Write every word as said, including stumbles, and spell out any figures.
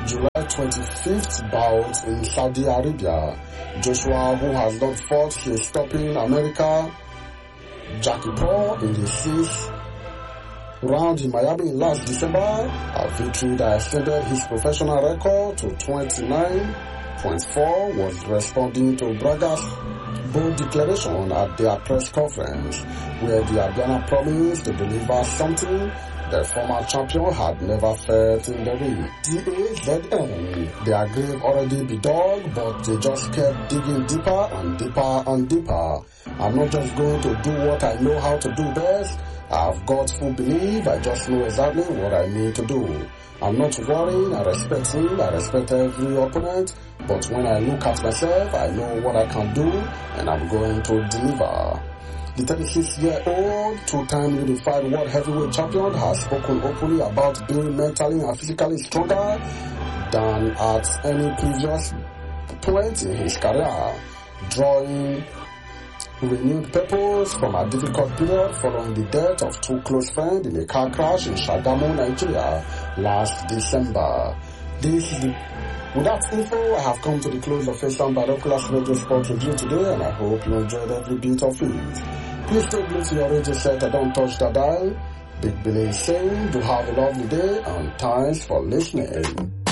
July twenty-fifth bout in Saudi Arabia. Joshua, who has not fought since stopping America, Jackie Paul in the sixth round in Miami last December, a victory that extended his professional record to twenty-nine point four, was responding to Braga's bold declaration at their press conference, where the Abiana promised to deliver something the former champion had never felt in the ring. D A Z N, their grave already be dug, but they just kept digging deeper and deeper and deeper. I'm not just going to do what I know how to do best. I've got full belief. I just know exactly what I need to do. I'm not worrying. I respect him. I respect every opponent. But when I look at myself, I know what I can do, and I'm going to deliver. The thirty-six-year-old, two-time unified world heavyweight champion, has spoken openly about being mentally and physically stronger than at any previous point in his career, drawing renewed purpose from a difficult period following the death of two close friends in a car crash in Shagamu, Nigeria last December. This is the With that info, I have come to the close of First Sound Binoculars Radio Sport Review today, and I hope you enjoyed every bit of it. Please stay glued to your radio set and don't touch the dial. Big Billy is saying, do have a lovely day, and thanks for listening.